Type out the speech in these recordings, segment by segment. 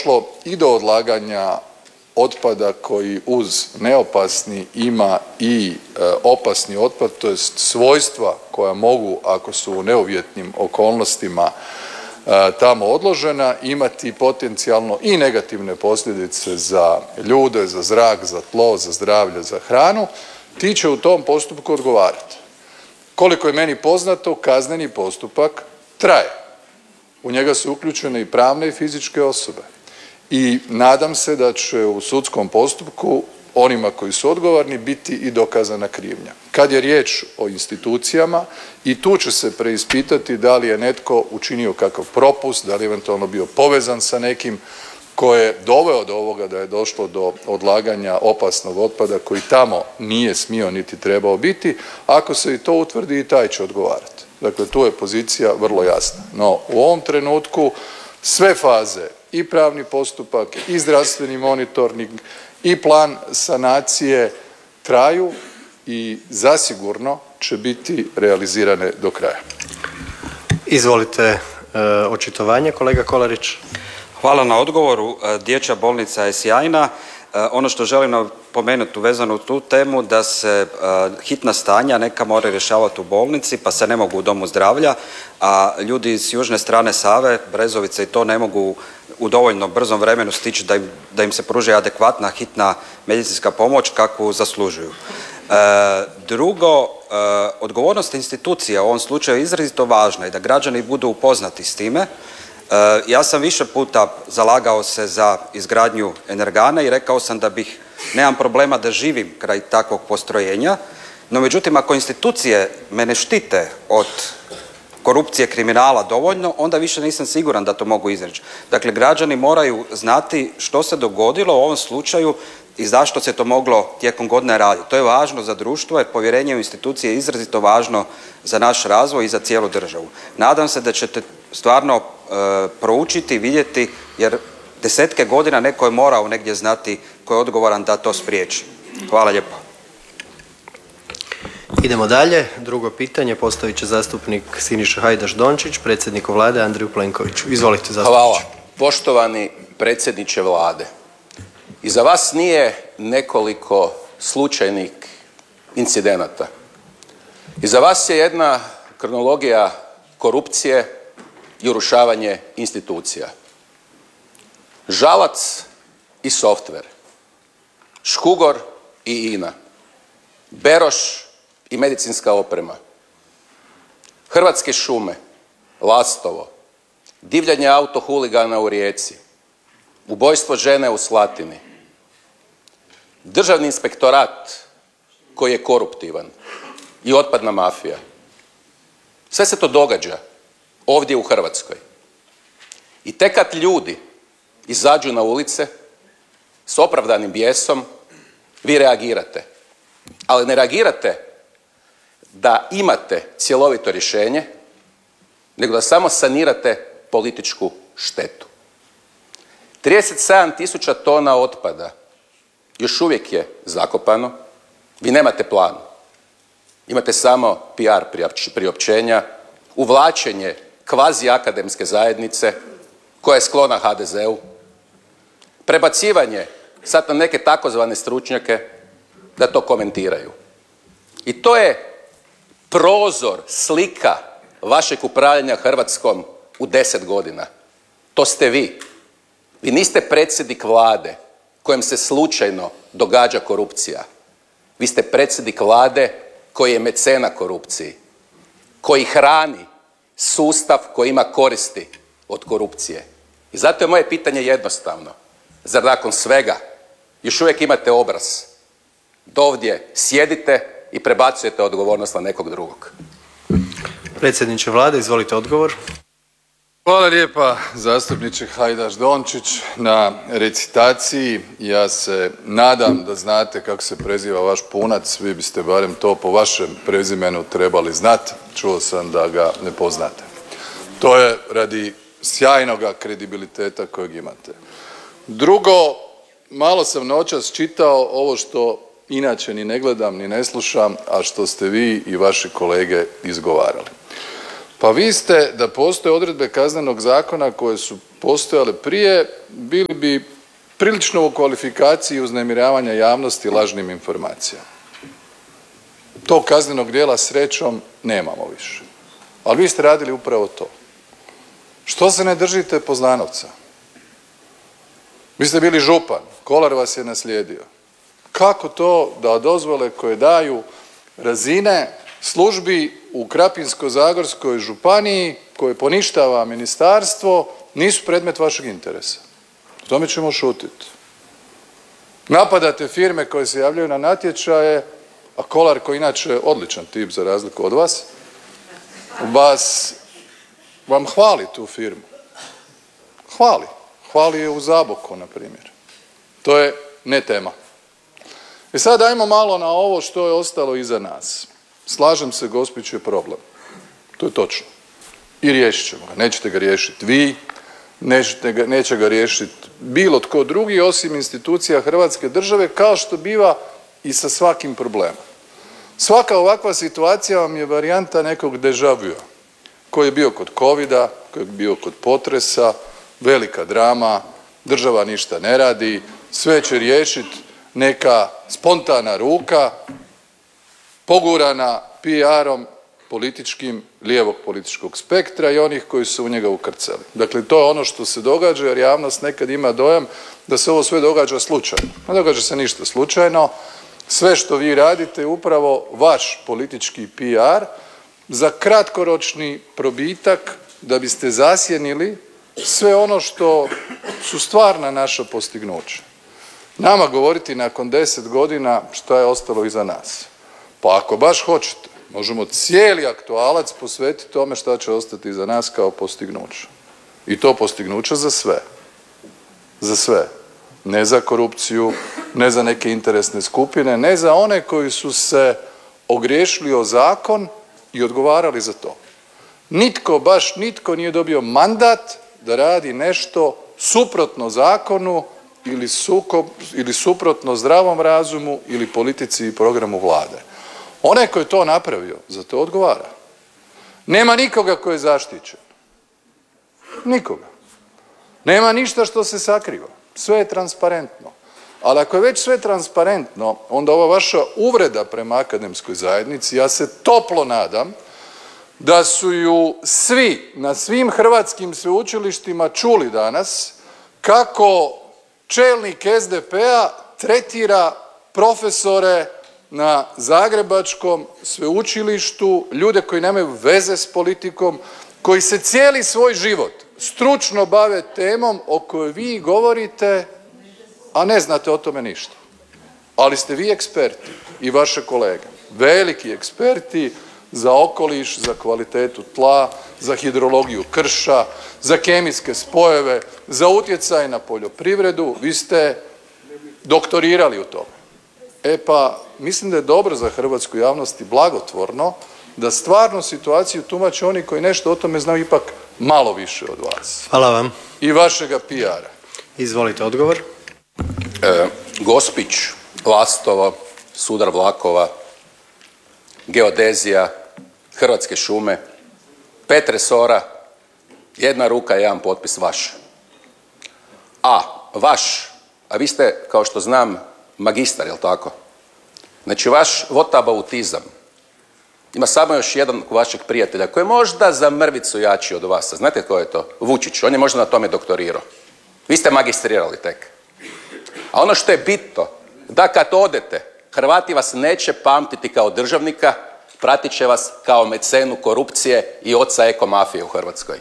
došlo i do odlaganja otpada koji uz neopasni ima i opasni otpad, to jest svojstva koja mogu, ako su u neuvjetnim okolnostima tamo odložena, imati potencijalno i negativne posljedice za ljude, za zrak, za tlo, za zdravlje, za hranu, ti će u tom postupku odgovarati. Koliko je meni poznato, kazneni postupak traje. U njega su uključene i pravne i fizičke osobe. I nadam se da će u sudskom postupku onima koji su odgovorni biti i dokazana krivnja. Kad je riječ o institucijama, i tu će se preispitati da li je netko učinio kakav propust, da li je eventualno bio povezan sa nekim ko je doveo do ovoga da je došlo do odlaganja opasnog otpada koji tamo nije smio niti trebao biti. Ako se i to utvrdi, i taj će odgovarati. Dakle, tu je pozicija vrlo jasna. No, u ovom trenutku sve faze, i pravni postupak, i zdravstveni monitoring, i plan sanacije traju i zasigurno će biti realizirane do kraja. Izvolite očitovanje, kolega Kolarić. Hvala na odgovoru. Dječja bolnica je sjajna. Ono što želim napomenuti vezano u tu temu, da se hitna stanja neka moraju rješavati u bolnici, pa se ne mogu u domu zdravlja, a ljudi s južne strane Save, Brezovice i to ne mogu u dovoljno brzom vremenu stići da im se pruži adekvatna hitna medicinska pomoć kakvu zaslužuju. Drugo, odgovornost institucija u ovom slučaju je izrazito važna i da građani budu upoznati s time. Ja sam više puta zalagao se za izgradnju energana i rekao sam da nemam problema da živim kraj takvog postrojenja, no međutim ako institucije me ne štite od korupcije, kriminala dovoljno, onda više nisam siguran da to mogu izreći. Dakle, građani moraju znati što se dogodilo u ovom slučaju i zašto se to moglo tijekom godine raditi. To je važno za društvo jer povjerenje u institucije je izrazito važno za naš razvoj i za cijelu državu. Nadam se da ćete stvarno proučiti, vidjeti, jer desetke godina neko je morao negdje znati ko je odgovoran da to spriječi. Hvala lijepo. Idemo dalje. Drugo pitanje postavit će zastupnik Siniša Hajdaš Dončić, predsjedniku Vlade Andreju Plenkoviću. Izvolite, zastupniče. Hvala. Poštovani predsjedniče Vlade, iza vas nije nekoliko slučajnih incidenata. Iza vas je jedna kronologija korupcije i urušavanje institucija. Žalac i Softver, Škugor i INA, Beroš i medicinska oprema, Hrvatske šume, Lastovo, divljanje autohuligana u Rijeci, ubojstvo žene u Slatini, Državni inspektorat koji je koruptivan i otpadna mafija. Sve se to događa ovdje u Hrvatskoj. I tek kad ljudi izađu na ulice s opravdanim bijesom, vi reagirate. Ali ne reagirate da imate cjelovito rješenje, nego da samo sanirate političku štetu. 37.000 tona otpada još uvijek je zakopano, vi nemate plan. Imate samo PR priopćenja, uvlačenje kvazi akademske zajednice koja je sklona HDZ-u, prebacivanje sad na neke takozvane stručnjake da to komentiraju. I to je prozor, slika vašeg upravljanja Hrvatskom u 10 godina. To ste vi. Vi niste predsjednik Vlade kojem se slučajno događa korupcija. Vi ste predsjednik Vlade koji je mecena korupciji, koji hrani sustav koji ima koristi od korupcije. I zato je moje pitanje jednostavno. Zar nakon svega još uvijek imate obraz da ovdje sjedite i prebacujete odgovornost na nekog drugog? Predsjedniče Vlade, izvolite odgovor. Hvala lijepa zastupniče Hajdaš Dončić na recitaciji. Ja se nadam da znate kako se preziva vaš punac, vi biste barem to po vašem prezimenu trebali znati. Čuo sam da ga ne poznate. To je radi sjajnoga kredibiliteta kojeg imate. Drugo, malo sam noćas čitao ovo što inače ni ne gledam ni ne slušam, a što ste vi i vaši kolege izgovarali. Pa vi ste, da postoje odredbe Kaznenog zakona koje su postojale prije, bili bi prilično u kvalifikaciji uznemiravanja javnosti lažnim informacijama. Tog kaznenog djela srećom nemamo više. Ali vi ste radili upravo to. Što se ne držite Poznanovca? Vi ste bili župan, Kolar vas je naslijedio. Kako to da dozvole koje daju razine službi u Krapinsko-zagorskoj županiji koje poništava ministarstvo nisu predmet vašeg interesa? O tome ćemo šutiti. Napadate firme koje se javljaju na natječaje, a Kolar koji inače odličan tip za razliku od vas, vam hvali tu firmu. Hvali je u Zaboku, na primjer. To je ne tema. I sad ajmo malo na ovo što je ostalo iza nas. Slažem se, Gospić je problem. To je točno. I riješit ćemo ga. Nećete ga riješiti vi, neće ga riješiti bilo tko drugi osim institucija Hrvatske države, kao što biva i sa svakim problemom. Svaka ovakva situacija vam je varijanta nekog deja vua koji je bio kod covida, koji je bio kod potresa, velika drama, država ništa ne radi, sve će riješiti neka spontana ruka pogurana PR-om političkim lijevog političkog spektra i onih koji su u njega ukrcali. Dakle, to je ono što se događa jer javnost nekad ima dojam da se ovo sve događa slučajno. Ne događa se ništa slučajno. Sve što vi radite je upravo vaš politički PR za kratkoročni probitak da biste zasjenili sve ono što su stvarna naša postignuća. Nama govoriti nakon 10 godina šta je ostalo iza nas. Pa ako baš hoćete, možemo cijeli aktualac posvetiti tome šta će ostati iza nas kao postignuće. I to postignuće za sve. Za sve. Ne za korupciju, ne za neke interesne skupine, ne za one koji su se ogriješili o zakon i odgovarali za to. Nitko, baš nitko nije dobio mandat da radi nešto suprotno zakonu ili suprotno zdravom razumu ili politici i programu Vlade. Onaj koji je to napravio, za to odgovara. Nema nikoga koji je zaštićen. Nikoga. Nema ništa što se sakriva. Sve je transparentno. Ali ako je već sve transparentno, onda ova vaša uvreda prema akademskoj zajednici, ja se toplo nadam da su ju svi na svim hrvatskim sveučilištima čuli danas kako čelnik SDP-a tretira profesore na Zagrebačkom sveučilištu, ljude koji nemaju veze s politikom, koji se cijeli svoj život stručno bave temom o kojoj vi govorite, a ne znate o tome ništa. Ali ste vi eksperti i vaše kolege, veliki eksperti za okoliš, za kvalitetu tla, za hidrologiju krša, za kemijske spojeve, za utjecaj na poljoprivredu. Vi ste doktorirali u tome. E pa, mislim da je dobro za hrvatsku javnost i blagotvorno da stvarnu situaciju tumače oni koji nešto o tome znaju ipak malo više od vas. Hvala vam. I vašega PR-a. Izvolite odgovor. Gospić, Lastovo, sudar vlakova, geodezija, Hrvatske šume, 5 resora, 1 ruka, 1 potpis vaš. A vi ste, kao što znam, magistar, jel tako? Znači, vaš votabautizam ima samo još jedan vašeg prijatelja koji je možda za mrvicu jači od vas. Znate tko je to? Vučić. On je možda na tome doktorirao. Vi ste magistrirali tek. A ono što je bitno, da kad odete, Hrvati vas neće pamtiti kao državnika, pratit će vas kao mecenu korupcije i oca ekomafije u Hrvatskoj.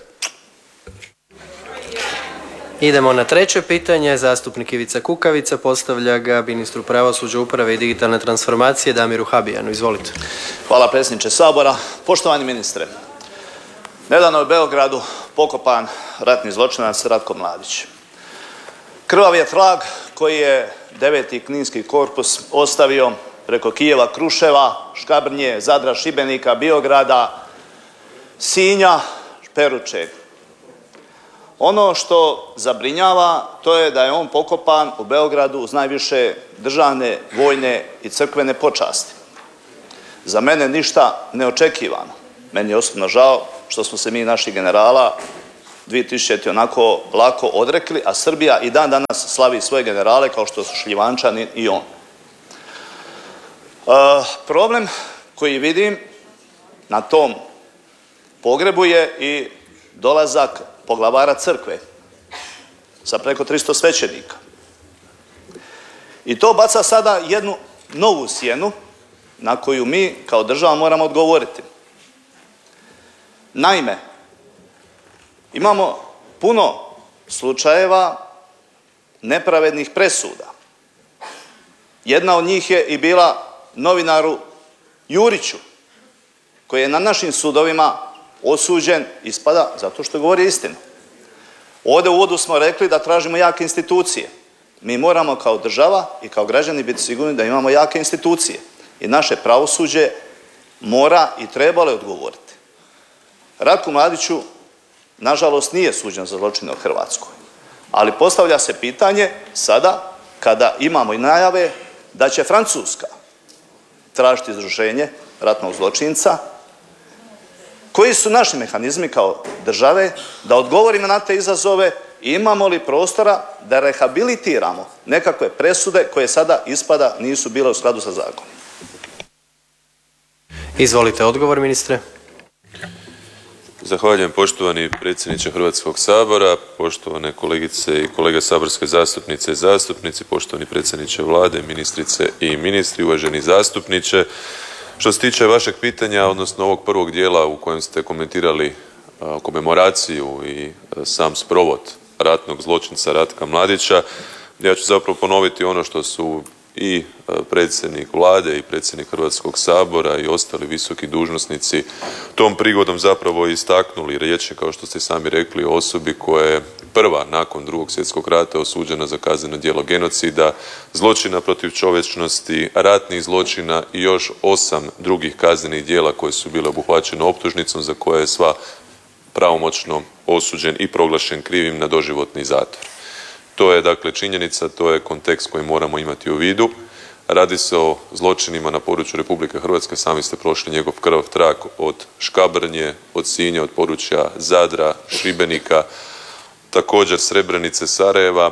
Idemo na treće pitanje. Zastupnik Ivica Kukavica postavlja ga ministru pravosuđa, uprave i digitalne transformacije Damiru Habijanu. Izvolite. Hvala predsjedniče Sabora. Poštovani ministre, nedavno je u Beogradu pokopan ratni zločinac Ratko Mladić. Krvav je trag koji je 9. kninski korpus ostavio preko Kijeva, Kruševa, Škabrnje, Zadra, Šibenika, Biograda, Sinja, Peruče. Ono što zabrinjava to je da je on pokopan u Beogradu uz najviše državne, vojne i crkvene počasti. Za mene ništa neočekivano. Meni je osobno žao što smo se mi naših generala 2000. onako lako odrekli, a Srbija i dan danas slavi svoje generale kao što su Šljivančanin i on. Problem koji vidim na tom pogrebu je i dolazak poglavara crkve sa preko 300 svećenika. I to baca sada jednu novu sjenu na koju mi kao država moramo odgovoriti. Naime, imamo puno slučajeva nepravednih presuda. Jedna od njih je i bila novinaru Juriću, koji je na našim sudovima osuđen, ispada, zato što govori istinu. Ovdje u uvodu smo rekli da tražimo jake institucije. Mi moramo kao država i kao građani biti sigurni da imamo jake institucije. I naše pravosuđe mora i trebalo je odgovoriti. Ratku Mladiću, nažalost, nije suđen za zločine u Hrvatskoj. Ali postavlja se pitanje sada kada imamo i najave da će Francuska tražiti izručenje ratnog zločinca. Koji su naši mehanizmi kao države da odgovorimo na te izazove i imamo li prostora da rehabilitiramo nekakve presude koje sada ispada nisu bile u skladu sa zakonom? Izvolite odgovor, ministre. Zahvaljujem poštovani predsjedniče Hrvatskog sabora, poštovane kolegice i kolege saborske zastupnice i zastupnici, poštovani predsjedniče Vlade, ministrice i ministri, uvaženi zastupniče. Što se tiče vašeg pitanja, odnosno ovog prvog dijela u kojem ste komentirali komemoraciju i sam sprovod ratnog zločinca Ratka Mladića, ja ću zapravo ponoviti ono što su i predsjednik Vlade i predsjednik Hrvatskog sabora i ostali visoki dužnosnici tom prigodom zapravo istaknuli. Riječ je, kao što ste sami rekli, o osobi koja je prva nakon Drugog svjetskog rata osuđena za kazneno djelo genocida, zločina protiv čovječnosti, ratnih zločina i još 8 drugih kaznenih djela koje su bile obuhvaćene optužnicom za koje je sva pravomoćno osuđen i proglašen krivim na doživotni zatvor. To je dakle činjenica, to je kontekst koji moramo imati u vidu. Radi se o zločinima na području Republike Hrvatske, sami ste prošli njegov krvav trag od Škabrnje, od Sinja, od područja Zadra, Šibenika, također Srebrenice, Sarajeva,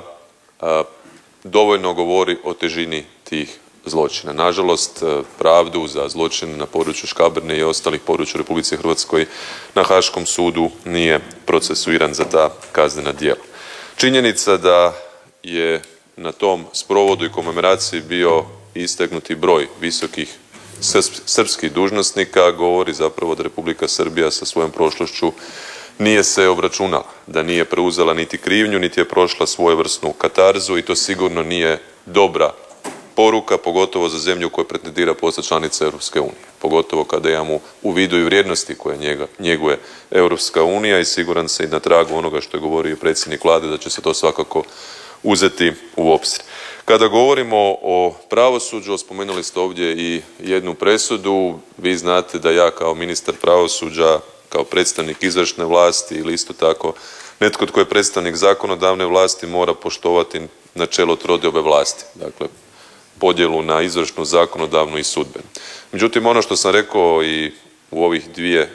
dovoljno govori o težini tih zločina. Nažalost, pravdu za zločin na području Škabrnje i ostalih područja u Republici Hrvatskoj na Haškom sudu nije procesuiran za ta kaznena djela. Činjenica da je na tom sprovodu i komemoraciji bio istaknuti broj visokih srpskih dužnosnika govori zapravo da Republika Srbija sa svojom prošlošću nije se obračunala, da nije preuzela niti krivnju, niti je prošla svojevrsnu katarzu i to sigurno nije dobra poruka, pogotovo za zemlju koja pretendira postati članica Europske unije. Pogotovo kada imamo u vidu i vrijednosti koje njeguje Europska unija i siguran sam i na tragu onoga što je govorio predsjednik Vlade da će se to svakako uzeti u obzir. Kada govorimo o pravosuđu, spomenuli ste ovdje i jednu presudu. Vi znate da ja kao ministar pravosuđa, kao predstavnik izvršne vlasti ili isto tako netko tko je predstavnik zakonodavne vlasti mora poštovati načelo trodiobe vlasti. Dakle, podjelu na izvršnu, zakonodavnu i sudbenu. Međutim, ono što sam rekao i u ovih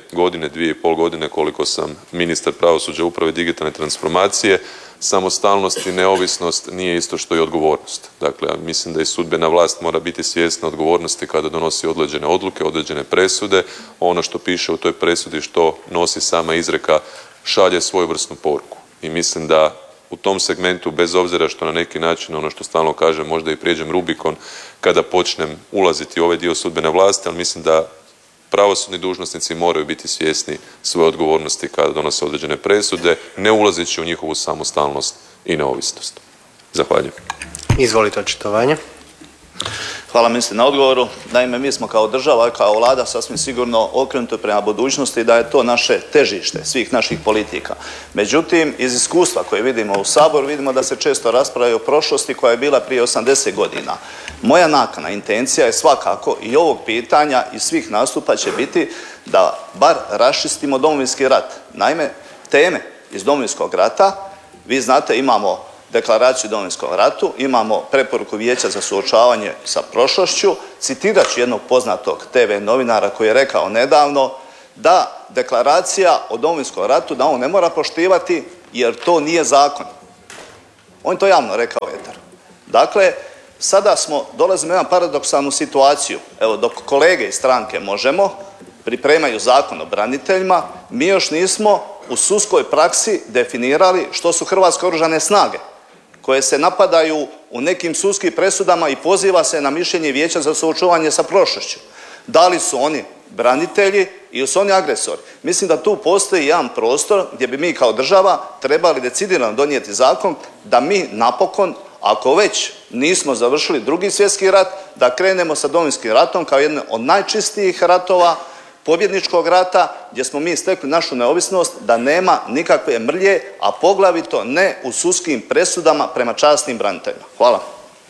2,5 godine koliko sam ministar pravosuđa, uprave i digitalne transformacije, samostalnost i neovisnost nije isto što i odgovornost. Dakle, mislim da i sudbena vlast mora biti svjesna odgovornosti kada donosi određene odluke, određene presude. Ono što piše u toj presudi, što nosi sama izreka, šalje svojevrsnu poruku. I mislim da u tom segmentu, bez obzira što na neki način, ono što stalno kažem, možda i prijeđem Rubikon kada počnem ulaziti u ovaj dio sudbene vlasti, ali mislim da pravosudni dužnosnici moraju biti svjesni svoje odgovornosti kada donose određene presude, ne ulazeći u njihovu samostalnost i neovisnost. Zahvaljujem. Izvolite očitovanje. Hvala ministre na odgovoru. Naime, mi smo kao država, kao Vlada sasvim sigurno okrenuti prema budućnosti da je to naše težište svih naših politika. Međutim, iz iskustva koje vidimo u Saboru, vidimo da se često raspravlja o prošlosti koja je bila prije 80 godina. Moja nakana, intencija je svakako i ovog pitanja i svih nastupa će biti da bar raščistimo Domovinski rat. Naime, teme iz Domovinskog rata, vi znate, imamo deklaraciju o Domovinskom ratu, imamo preporuku Vijeća za suočavanje sa prošlošću. Citirat ću jednog poznatog TV novinara koji je rekao nedavno da deklaracija o Domovinskom ratu da on ne mora poštivati jer to nije zakon. On je to javno rekao u eteru. Dakle, sada dolazimo u jednu paradoksalnu situaciju. Evo, dok kolege iz stranke Možemo pripremaju Zakon o braniteljima, mi još nismo u sudskoj praksi definirali što su Hrvatske oružane snage koje se napadaju u nekim sudskim presudama i poziva se na mišljenje Vijeća za suočavanje sa prošlošću. Da li su oni branitelji ili su oni agresori? Mislim da tu postoji jedan prostor gdje bi mi kao država trebali decidirano donijeti zakon da mi napokon, ako već nismo završili Drugi svjetski rat, da krenemo sa Domovinskim ratom kao jedan od najčistijih ratova, pobjedničkog rata, gdje smo mi stekli našu neovisnost, da nema nikakve mrlje, a poglavito ne u sudskim presudama prema časnim braniteljima. Hvala.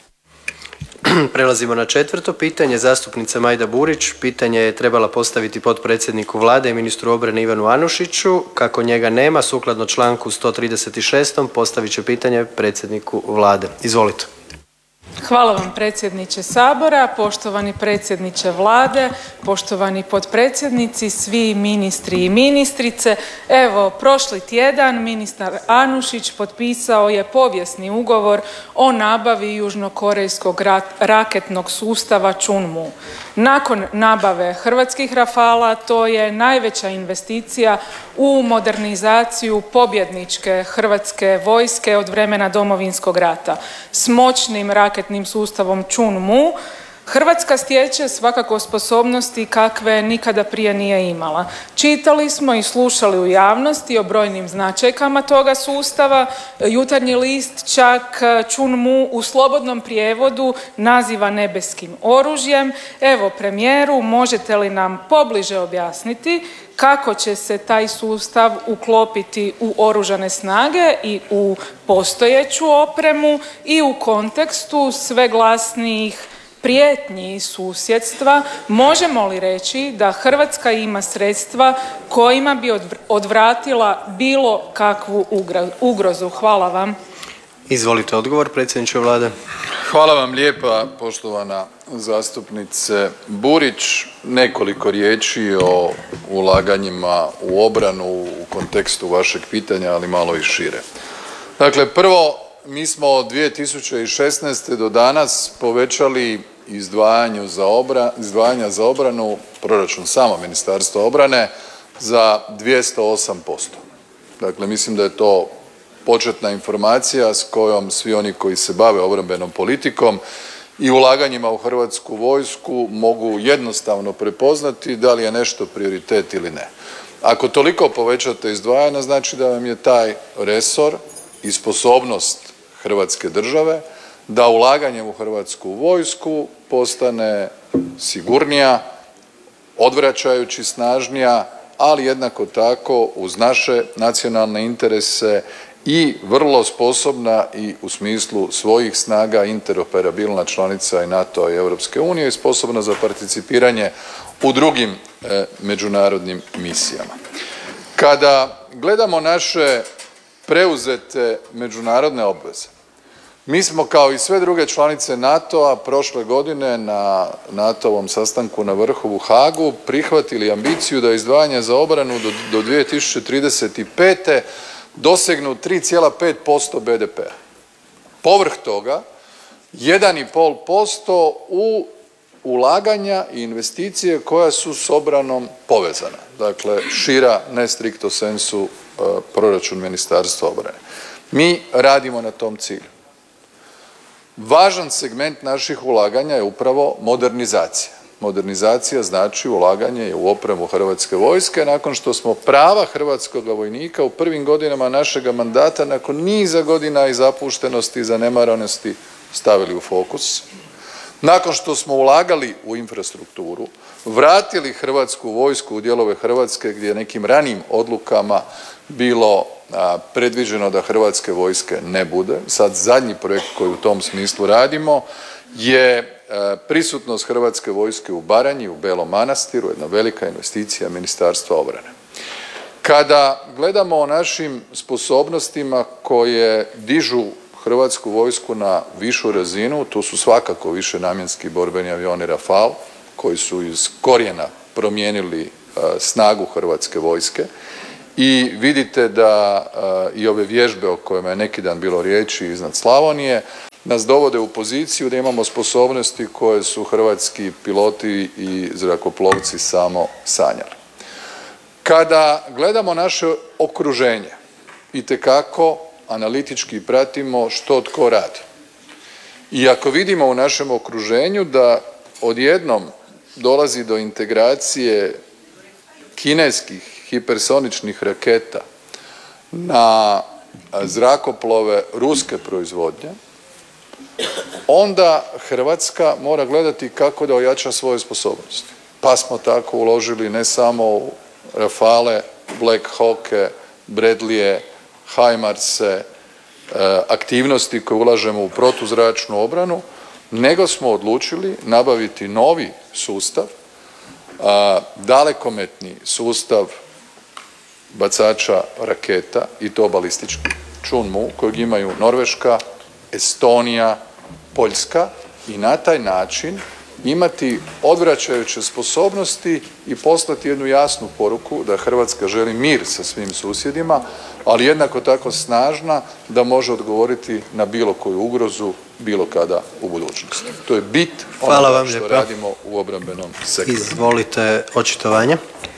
Prelazimo na 4. pitanje. Zastupnica Majda Burić pitanje je trebala postaviti potpredsjedniku Vlade i ministru obrane Ivanu Anušiću. Kako njega nema, sukladno članku 136. postavit će pitanje predsjedniku Vlade. Izvolite. Hvala vam predsjedniče Sabora, poštovani predsjedniče Vlade, poštovani potpredsjednici, svi ministri i ministrice. Evo, prošli tjedan ministar Anušić potpisao je povijesni ugovor o nabavi južnokorejskog raketnog sustava Chunmoo. Nakon nabave hrvatskih Rafala to je najveća investicija u modernizaciju pobjedničke hrvatske vojske od vremena Domovinskog rata. S moćnim raketnim sustavom Chunmoo Hrvatska stječe svakako sposobnosti kakve nikada prije nije imala. Čitali smo i slušali u javnosti o brojnim značajkama toga sustava. Jutarnji list čak Chunmoo u slobodnom prijevodu naziva nebeskim oružjem. Evo, premijeru, možete li nam pobliže objasniti kako će se taj sustav uklopiti u oružane snage i u postojeću opremu i u kontekstu sve glasnijih prijetnji i susjedstva? Možemo li reći da Hrvatska ima sredstva kojima bi odvratila bilo kakvu ugrozu? Hvala vam. Izvolite odgovor, predsjedniče Vlade. Hvala vam lijepa, poštovana zastupnice Burić. Nekoliko riječi o ulaganjima u obranu u kontekstu vašeg pitanja, ali malo i šire. Dakle, prvo, mi smo od 2016. do danas povećali izdvajanja za obranu, proračun samo Ministarstva obrane, za 208%. Dakle, mislim da je to početna informacija s kojom svi oni koji se bave obrambenom politikom i ulaganjima u Hrvatsku vojsku mogu jednostavno prepoznati da li je nešto prioritet ili ne. Ako toliko povećate izdvajanja, znači da vam je taj resor i sposobnost Hrvatske države da ulaganjem u Hrvatsku vojsku postane sigurnija, odvraćajući snažnija, ali jednako tako uz naše nacionalne interese i vrlo sposobna i u smislu svojih snaga interoperabilna članica i NATO-a i Europske unije i sposobna za participiranje u drugim međunarodnim misijama. Kada gledamo naše preuzete međunarodne obveze, mi smo kao i sve druge članice NATO-a prošle godine na NATO-ovom sastanku na vrhu u Haagu prihvatili ambiciju da izdvajanja za obranu do 2035. dosegnu 3,5% BDP-a. Povrh toga 1,5% u ulaganja i investicije koja su s obranom povezana. Dakle, šira ne stricto sensu proračun Ministarstva obrane. Mi radimo na tom cilju. Važan segment naših ulaganja je upravo modernizacija. Modernizacija znači ulaganje u opremu Hrvatske vojske nakon što smo prava hrvatskoga vojnika u prvim godinama našega mandata nakon niza godina i zapuštenosti i zanemaranosti stavili u fokus. Nakon što smo ulagali u infrastrukturu, vratili Hrvatsku vojsku u dijelove Hrvatske gdje je nekim ranijim odlukama bilo predviđeno da Hrvatske vojske ne bude. Sad zadnji projekt koji u tom smislu radimo je prisutnost Hrvatske vojske u Baranji, u Belom Manastiru, jedna velika investicija Ministarstva obrane. Kada gledamo o našim sposobnostima koje dižu Hrvatsku vojsku na višu razinu, tu su svakako višenamjenski borbeni avioni Rafal koji su iz korijena promijenili snagu Hrvatske vojske i vidite da i ove vježbe o kojima je neki dan bilo riječi iznad Slavonije nas dovode u poziciju da imamo sposobnosti koje su hrvatski piloti i zrakoplovci samo sanjali. Kada gledamo naše okruženje itekako analitički pratimo što tko radi. I ako vidimo u našem okruženju da odjednom dolazi do integracije kineskih hipersoničnih raketa na zrakoplove ruske proizvodnje, onda Hrvatska mora gledati kako da ojača svoje sposobnosti. Pa smo tako uložili ne samo u Rafale, Black Hawke, Bradleyje, HIMARS-e, aktivnosti koje ulažemo u protuzračnu obranu, nego smo odlučili nabaviti novi sustav, dalekometni sustav bacača raketa i to balistički, Chunmoo, kojeg imaju Norveška, Estonija, Poljska i na taj način imati odvraćajuće sposobnosti i poslati jednu jasnu poruku da Hrvatska želi mir sa svim susjedima, ali jednako tako snažna da može odgovoriti na bilo koju ugrozu bilo kada u budućnosti. To je bit onoga što radimo u obrambenom sektoru. Izvolite očitovanje.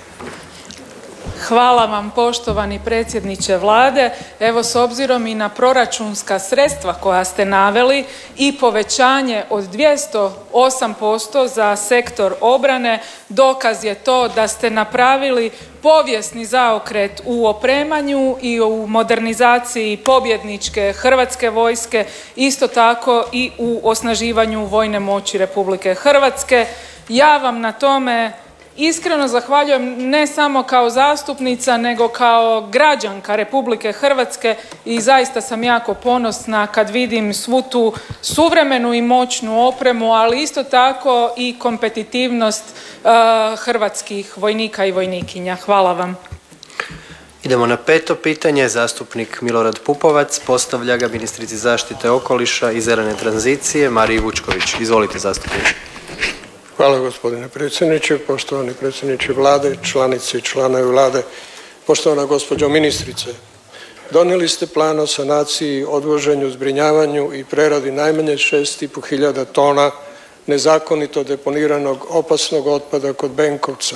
Hvala vam poštovani predsjedniče Vlade. Evo s obzirom i na proračunska sredstva koja ste naveli i povećanje od 208% za sektor obrane, dokaz je to da ste napravili povijesni zaokret u opremanju i u modernizaciji pobjedničke Hrvatske vojske, isto tako i u osnaživanju vojne moći Republike Hrvatske. Ja vam na tome iskreno zahvaljujem ne samo kao zastupnica nego kao građanka Republike Hrvatske i zaista sam jako ponosna kad vidim svu tu suvremenu i moćnu opremu, ali isto tako i kompetitivnost hrvatskih vojnika i vojnikinja. Hvala vam. Idemo na 5. pitanje. Zastupnik Milorad Pupovac postavlja ga ministrici zaštite okoliša i zelene tranzicije Mariji Vučković. Izvolite zastupniče. Hvala gospodine predsjedniče, poštovani predsjedniče Vlade, članice i članovi Vlade, poštovana gospođo ministrice. Donijeli ste plan o sanaciji, odvoženju, zbrinjavanju i preradi najmanje 6.500 tona nezakonito deponiranog opasnog otpada kod Benkovca.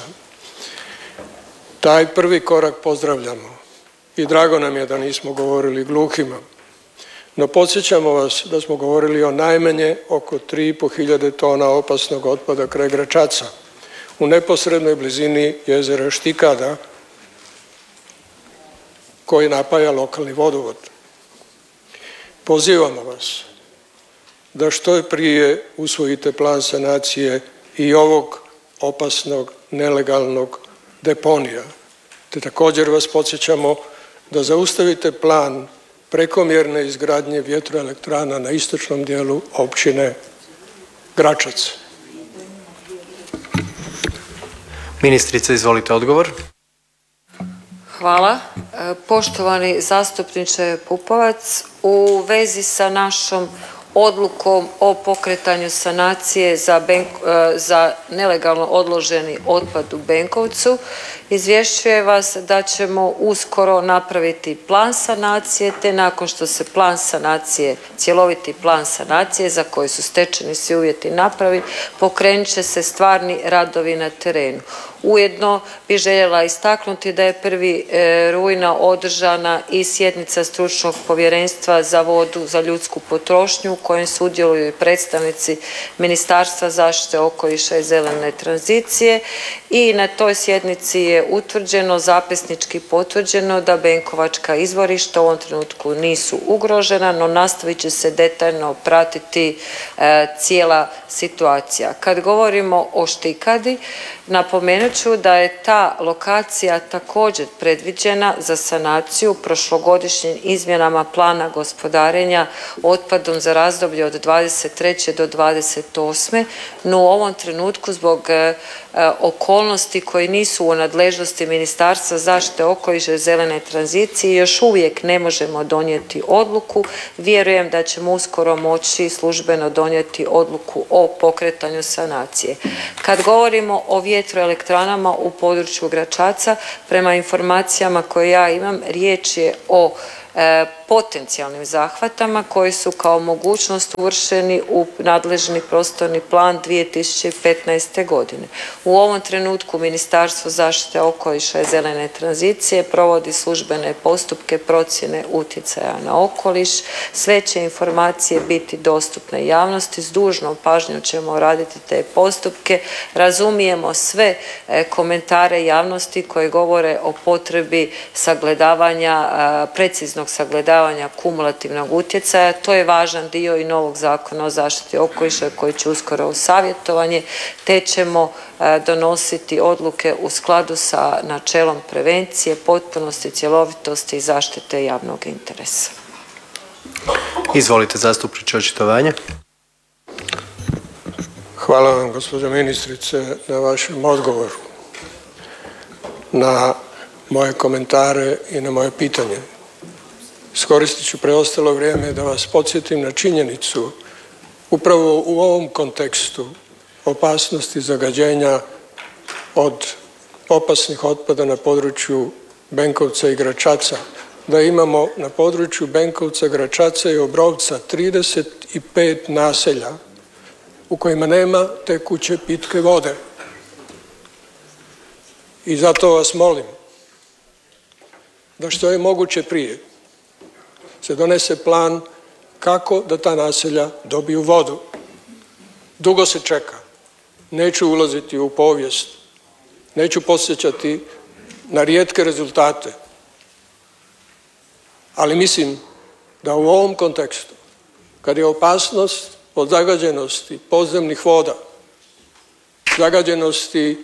Taj prvi korak pozdravljamo i drago nam je da nismo govorili gluhima. No podsjećamo vas da smo govorili o najmanje oko 3.500 tona opasnog otpada kraj Gračaca u neposrednoj blizini jezera Štikada koji napaja lokalni vodovod. Pozivamo vas da što prije usvojite plan sanacije i ovog opasnog nelegalnog deponija. Te također vas podsjećamo da zaustavite plan prekomjerne izgradnje vjetroelektrana na istočnom dijelu općine Gračac. Ministrice, izvolite odgovor. Hvala. Poštovani zastupniče Pupovac, u vezi sa našom odlukom o pokretanju sanacije za nelegalno odloženi otpad u Benkovcu, izvješćujem vas da ćemo uskoro napraviti plan sanacije, te nakon što se plan sanacije, cjeloviti plan sanacije za koji su stečeni svi uvjeti napravi, pokrenut će se stvarni radovi na terenu. Ujedno bi željela istaknuti da je 1. rujna održana i sjednica stručnog povjerenstva za vodu za ljudsku potrošnju u kojem sudjeluju i predstavnici Ministarstva zaštite okoliša i zelene tranzicije i na toj sjednici je utvrđeno, zapisnički potvrđeno da benkovačka izvorišta u ovom trenutku nisu ugrožena, no nastavit će se detaljno pratiti cijela situacija. Kad govorimo o Štikadi, napomenut ću da je ta lokacija također predviđena za sanaciju prošlogodišnjim izmjenama plana gospodarenja otpadom za razdoblje od 23. do 28. No u ovom trenutku zbog okolnosti koje nisu u nadležnosti nadležnosti Ministarstva zaštite okoliša i zelene tranzicije još uvijek ne možemo donijeti odluku. Vjerujem da ćemo uskoro moći službeno donijeti odluku o pokretanju sanacije. Kad govorimo o vjetroelektranama u području Gračaca, prema informacijama koje ja imam, riječ je o potencijalnim zahvatama koji su kao mogućnost uvršteni u nadležni prostorni plan 2015. godine. U ovom trenutku Ministarstvo zaštite okoliša i zelene tranzicije provodi službene postupke procjene utjecaja na okoliš. Sve će informacije biti dostupne javnosti. S dužnom pažnjom ćemo raditi te postupke. Razumijemo sve komentare javnosti koji govore o potrebi sagledavanja, preciznog sagledavanja kumulativnog utjecaja. To je važan dio i novog Zakona o zaštiti okoliša koji će uskoro u savjetovanje, te ćemo donositi odluke u skladu sa načelom prevencije, potpunosti, cjelovitosti i zaštite javnog interesa. Izvolite zastupniče, očitovanje. Hvala vam, gospođo ministrice, na vašem odgovoru, na moje komentare i na moje pitanje. Iskoristit ću preostalo vrijeme da vas podsjetim na činjenicu upravo u ovom kontekstu opasnosti zagađenja od opasnih otpada na području Benkovca i Gračaca, da imamo na području Benkovca, Gračaca i Obrovca 35 naselja u kojima nema tekuće pitke vode. I zato vas molim da što je moguće prije se donese plan kako da ta naselja dobiju vodu. Dugo se čeka. Neću ulaziti u povijest, neću podsjećati na rijetke rezultate, ali mislim da u ovom kontekstu, kad je opasnost od zagađenosti podzemnih voda, zagađenosti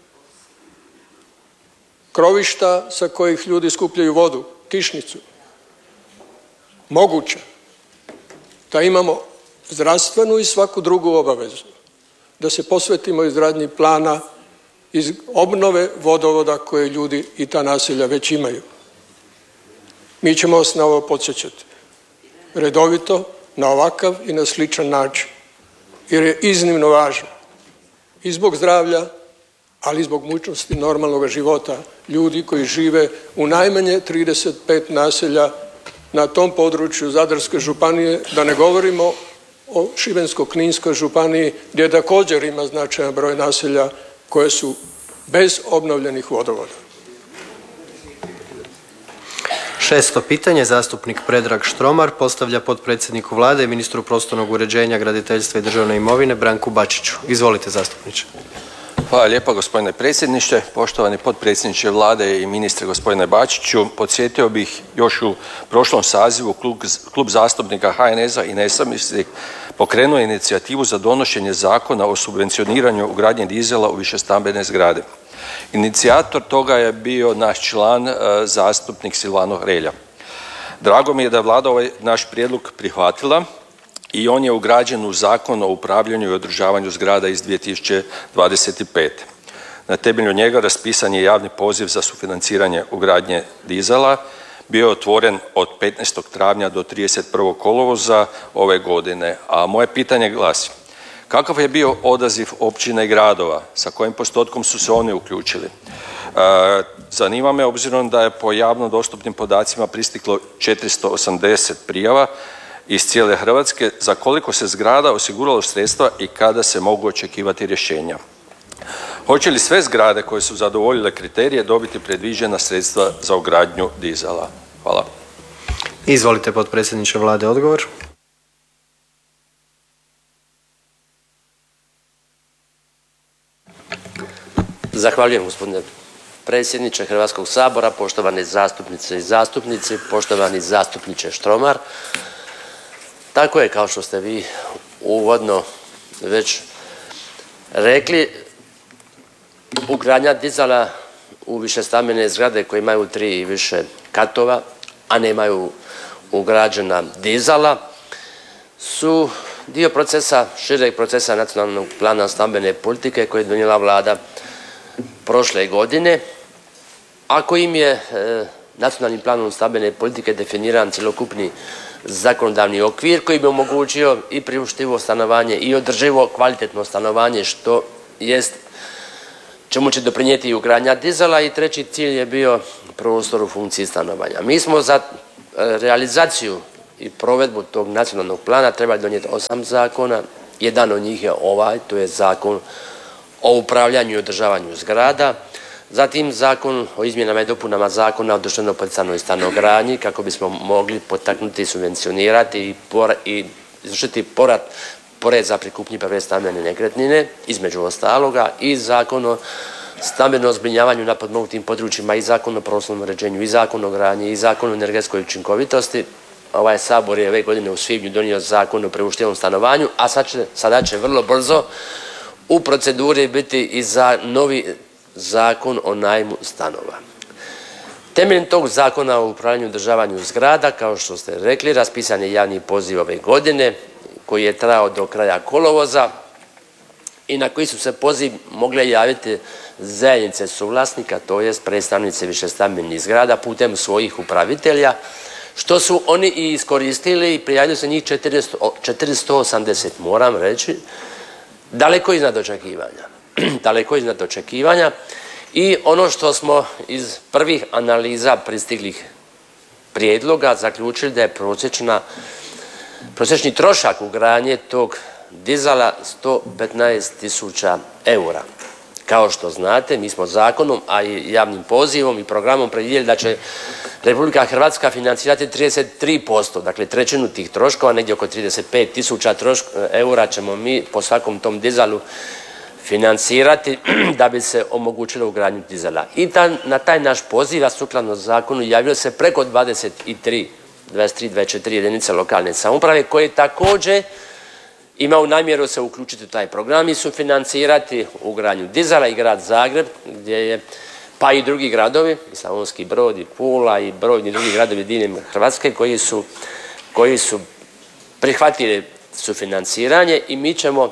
krovišta sa kojih ljudi skupljaju vodu, kišnicu, moguće da imamo zdravstvenu i svaku drugu obavezu da se posvetimo izradnji plana iz obnove vodovoda koje ljudi i ta naselja već imaju. Mi ćemo vas na ovo podsjećati redovito, na ovakav i na sličan način, jer je iznimno važno i zbog zdravlja, ali i zbog mogućnosti normalnog života ljudi koji žive u najmanje 35 naselja na tom području Zadarske županije, da ne govorimo o Šibensko-kninskoj županiji gdje također ima značajan broj naselja koje su bez obnovljenih vodovoda. 6. pitanje, zastupnik Predrag Štromar postavlja potpredsjedniku Vlade i ministru prostornog uređenja, graditeljstva i državne imovine Branku Bačiću. Izvolite zastupniče. Hvala lijepa gospodine predsjedniče, poštovani potpredsjedniče Vlade i ministre gospodine Bačiću. Podsjetio bih još u prošlom sazivu Klub zastupnika HNS-a i nezavisnih pokrenuo inicijativu za donošenje zakona o subvencioniranju ugradnje dizela u višestambene zgrade. Inicijator toga je bio naš član zastupnik Silvano Hrelja. Drago mi je da je Vlada ovaj naš prijedlog prihvatila i on je ugrađen u Zakon o upravljanju i održavanju zgrada iz 2025. Na temelju njega raspisan je javni poziv za sufinanciranje ugradnje dizala, bio je otvoren od 15. travnja do 31. kolovoza ove godine, a moje pitanje glasi: kakav je bio odaziv općina i gradova, sa kojim postotkom su se oni uključili? Zanima me, obzirom da je po javno dostupnim podacima pristiglo 480 prijava iz cijele Hrvatske, za koliko se zgrada osiguralo sredstva i kada se mogu očekivati rješenja? Hoće li sve zgrade koje su zadovoljile kriterije dobiti predviđena sredstva za ugradnju dizala? Hvala. Izvolite potpredsjedniče Vlade, odgovor. Zahvaljujem gospodine predsjedniče Hrvatskog sabora, poštovane zastupnice i zastupnici, poštovani zastupniče Štromar. Tako je, kao što ste vi uvodno već rekli, ugradnja dizala u višestambene zgrade koje imaju 3 i više katova, a nemaju ugrađena dizala, su dio procesa, šireg procesa Nacionalnog plana stambene politike koje je donijela Vlada prošle godine a kojim je nacionalnim planom stambene politike definiran cjelokupni zakonodavni okvir koji bi omogućio i priuštivo stanovanje i održivo kvalitetno stanovanje, što jest čemu će doprinijeti i ugradnja dizala, i treći cilj je bio prostor u funkciji stanovanja. Mi smo za realizaciju i provedbu tog nacionalnog plana trebali donijeti 8 zakona. Jedan od njih je ovaj, to je Zakon o upravljanju i održavanju zgrada, zatim Zakon o izmjenama i dopunama Zakona o društveno poticajnoj stanogradnji kako bismo mogli potaknuti, subvencionirati i izvršiti pored za prikupnji prve stambene nekretnine, između ostaloga, i Zakon o stambenom zbrinjavanju na potpomognutim područjima, i Zakon o prostornom uređenju, i Zakon o gradnji, i Zakon o energetskoj učinkovitosti. Ovaj Sabor je ove godine u svibnju donio Zakon o priuštivom stanovanju, a sada će vrlo brzo u proceduri biti i za novi Zakon o najmu stanova. Temeljem tog Zakona o upravljanju i održavanju zgrada, kao što ste rekli, raspisan je javni poziv ove godine koji je trajao do kraja kolovoza i na koji su se poziv mogle javiti zajednice suvlasnika, to jest predstavnici višestambenih zgrada putem svojih upravitelja, što su oni i iskoristili i prijavili se njih 480, moram reći, daleko iznad očekivanja. Daleko iznad očekivanja. I ono što smo iz prvih analiza pristiglih prijedloga zaključili da je prosječni trošak ugradnje tog dizala 115.000 eura. Kao što znate, mi smo zakonom, a i javnim pozivom i programom predvidjeli da će Republika Hrvatska financirati 33%, dakle trećinu tih troškova, negdje oko 35.000 eura ćemo mi po svakom tom dizalu financirati da bi se omogućilo ugradnju dizala. I na taj naš poziv, a sukladno zakonu, javilo se preko 24 jedinice lokalne samouprave koje također imaju namjeru se uključiti u taj program i sufinancirati ugradnju dizala, i grad Zagreb, gdje je, pa i drugi gradovi, i Slavonski Brod, i Pula, i brojni drugi gradovi diljem Hrvatske koji su prihvatili sufinanciranje, i mi ćemo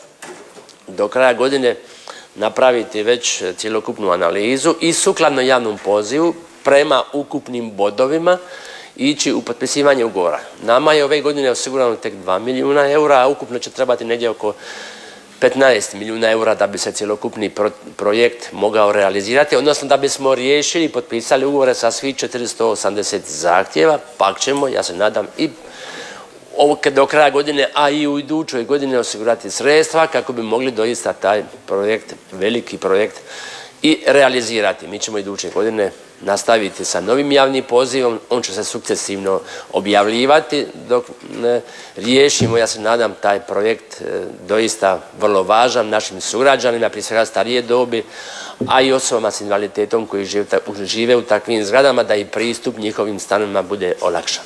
do kraja godine napraviti već cjelokupnu analizu i sukladno javnom pozivu prema ukupnim bodovima ići u potpisivanje ugovora. Nama je ove godine osigurano tek 2 milijuna eura, a ukupno će trebati negdje oko 15 milijuna eura da bi se cjelokupni projekt mogao realizirati, odnosno da bismo riješili i potpisali ugovore sa svih 480 zahtjeva, pa ćemo, ja se nadam, i do kraja godine, a i u idućoj godini osigurati sredstva kako bi mogli doista taj projekt, veliki projekt, i realizirati. Mi ćemo iduće godine nastaviti sa novim javnim pozivom, on će se sukcesivno objavljivati dok ne riješimo, ja se nadam, taj projekt doista vrlo važan našim sugrađanima, prije svega starije dobi, a i osobama s invaliditetom koji žive u takvim zgradama, da i pristup njihovim stanovima bude olakšan.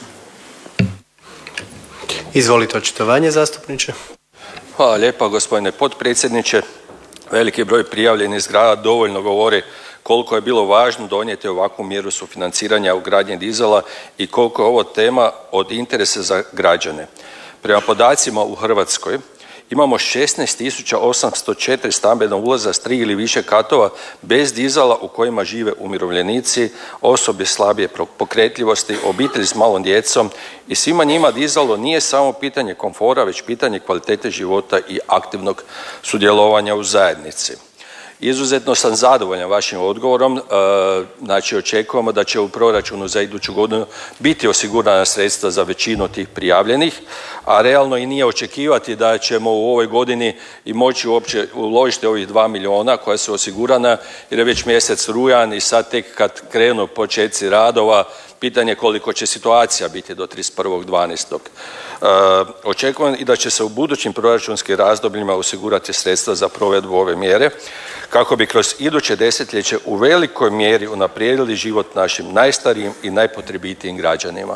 Izvolite očitovanje, zastupniče. Hvala lijepa, gospodine potpredsjedniče. Veliki broj prijavljenih zgrada dovoljno govori koliko je bilo važno donijeti ovakvu mjeru sufinanciranja ugradnje dizala i koliko je ovo tema od interesa za građane. Prema podacima u Hrvatskoj imamo 16.804 stambena ulaza s 3 ili više katova bez dizala u kojima žive umirovljenici, osobe slabije pokretljivosti, obitelji s malom djecom, i svima njima dizalo nije samo pitanje komfora, već pitanje kvalitete života i aktivnog sudjelovanja u zajednici. Izuzetno sam zadovoljan vašim odgovorom, znači očekujemo da će u proračunu za iduću godinu biti osigurana sredstva za većinu tih prijavljenih, a realno i nije očekivati da ćemo u ovoj godini i moći uopće uložiti ovih 2 milijuna koja su osigurana, jer je već mjesec rujan i sad tek kad krenu početci radova, pitanje koliko će situacija biti do 31.12. Očekujem i da će se u budućim proračunskim razdobljima osigurati sredstva za provedbu ove mjere kako bi kroz iduće desetljeće u velikoj mjeri unaprijedili život našim najstarijim i najpotrebitijim građanima.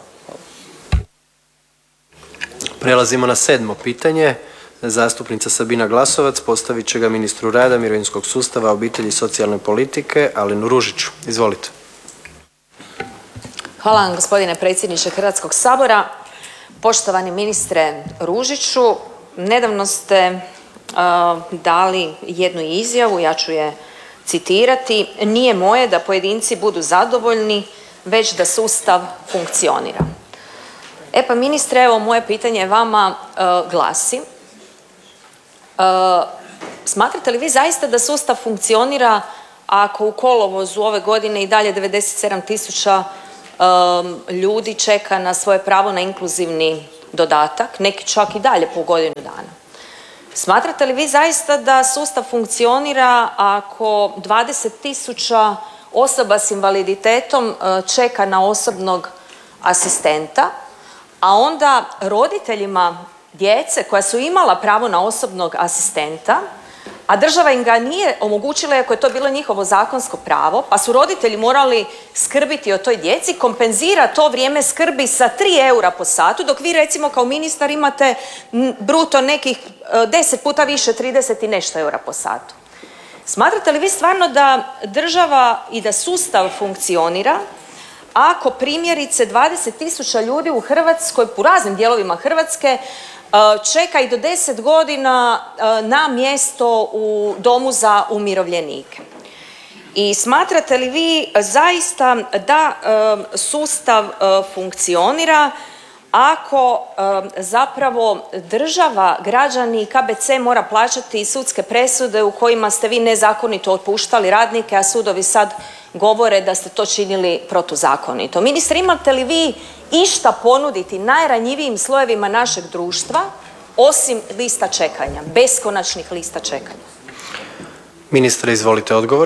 Prelazimo na 7. pitanje. Zastupnica Sabina Glasovac postavit će ga ministru rada, mirovinskog sustava, obitelji i socijalne politike Alenu Ružiću. Izvolite. Hvala vam, gospodine predsjedniče Hrvatskog sabora. Poštovani ministre Ružiću, nedavno ste dali jednu izjavu, ja ću je citirati, nije moje da pojedinci budu zadovoljni, već da sustav funkcionira. E pa ministre, evo moje pitanje vama glasi, smatrate li vi zaista da sustav funkcionira ako u kolovozu ove godine i dalje 97 000 ljudi čeka na svoje pravo na inkluzivni dodatak, neki čak i dalje po godinu dana? Smatrate li vi zaista da sustav funkcionira ako 20 000 osoba s invaliditetom čeka na osobnog asistenta, a onda roditeljima djece koja su imala pravo na osobnog asistenta, a država im ga nije omogućila iako je to bilo njihovo zakonsko pravo, pa su roditelji morali skrbiti o toj djeci, kompenzira to vrijeme skrbi sa 3 eura po satu, dok vi recimo kao ministar imate bruto nekih 10 puta više, 30 i nešto eura po satu. Smatrate li vi stvarno da država i da sustav funkcionira ako primjerice 20 000 ljudi u Hrvatskoj, u raznim dijelovima Hrvatske, čeka i do 10 godina na mjesto u domu za umirovljenike? I smatrate li vi zaista da sustav funkcionira ako zapravo država, građani i KBC mora plaćati sudske presude u kojima ste vi nezakonito otpuštali radnike, a sudovi sad govore da ste to činili protuzakonito? Ministre, imate li vi išta ponuditi najranjivijim slojevima našeg društva osim lista čekanja, beskonačnih lista čekanja? Ministre, izvolite odgovor.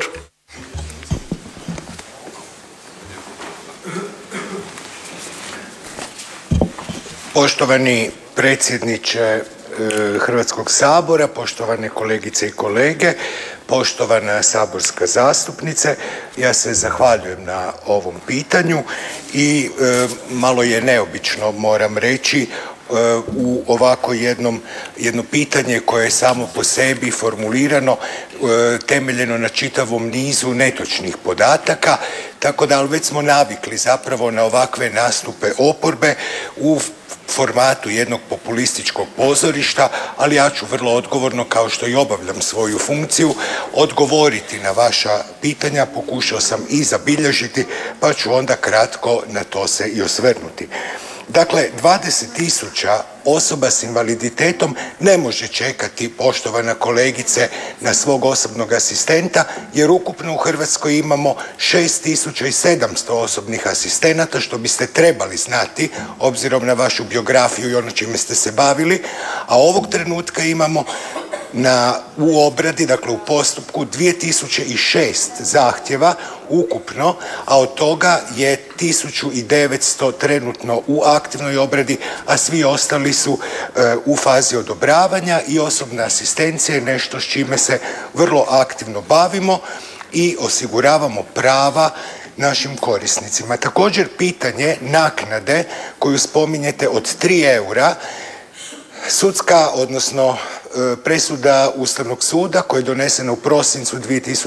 Poštovani predsjedniče Hrvatskog sabora, poštovane kolegice i kolege, poštovana saborska zastupnice, ja se zahvaljujem na ovom pitanju i malo je neobično, moram reći, u ovako jedno pitanje koje je samo po sebi formulirano, temeljeno na čitavom nizu netočnih podataka, tako da već smo navikli zapravo na ovakve nastupe oporbe u formatu jednog populističkog pozorišta, ali ja ću vrlo odgovorno, kao što i obavljam svoju funkciju, odgovoriti na vaša pitanja. Pokušao sam i zabilježiti, pa ću onda kratko na to se i osvrnuti. Dakle, 20 000 osoba s invaliditetom ne može čekati, poštovana kolegice, na svog osobnog asistenta, jer ukupno u Hrvatskoj imamo 6700 osobnih asistenata, što biste trebali znati, obzirom na vašu biografiju i ono čime ste se bavili, a ovog trenutka imamo u obradi, dakle u postupku, 2006 zahtjeva ukupno, a od toga je 1900 trenutno u aktivnoj obradi, a svi ostali su u fazi odobravanja i osobna asistencija je nešto s čime se vrlo aktivno bavimo i osiguravamo prava našim korisnicima. Također pitanje naknade koju spominjete od 3 eura, sudska, odnosno presuda Ustavnog suda koja je donesena u prosincu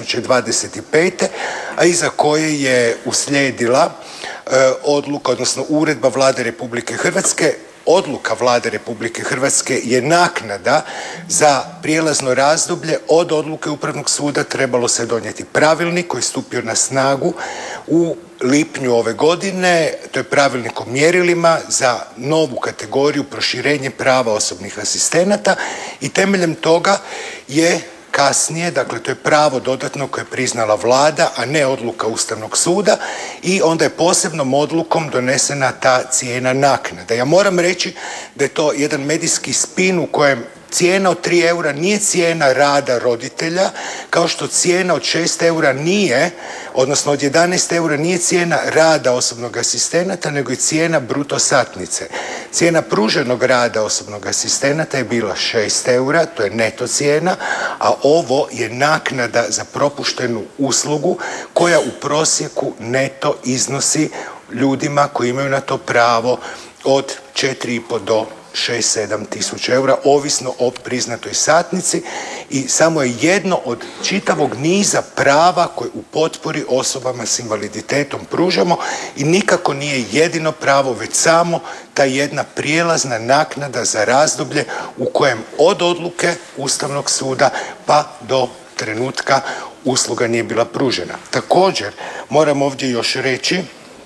2025. a iza koje je uslijedila odluka, odnosno uredba Vlade Republike Hrvatske. Odluka Vlade Republike Hrvatske je naknada za prijelazno razdoblje. Od odluke Upravnog suda trebalo se donijeti pravilnik koji je stupio na snagu u lipnju ove godine. To je pravilnik o mjerilima za novu kategoriju, proširenje prava osobnih asistenata i temeljem toga je kasnije, dakle to je pravo dodatno koje je priznala Vlada, a ne odluka Ustavnog suda, i onda je posebnom odlukom donesena ta cijena naknada. Ja moram reći da je to jedan medijski spin u kojem cijena od 3 eura nije cijena rada roditelja, kao što cijena od 6 eura nije, odnosno od 11 eura nije cijena rada osobnog asistenata, nego je cijena bruto satnice. Cijena pruženog rada osobnog asistenata je bila 6 eura, to je neto cijena, a ovo je naknada za propuštenu uslugu koja u prosjeku neto iznosi ljudima koji imaju na to pravo od 4,5 do 6-7 tisuća eura, ovisno o priznatoj satnici, i samo je jedno od čitavog niza prava koje u potpori osobama s invaliditetom pružamo i nikako nije jedino pravo, već samo ta jedna prijelazna naknada za razdoblje u kojem od odluke Ustavnog suda pa do trenutka usluga nije bila pružena. Također moram ovdje još reći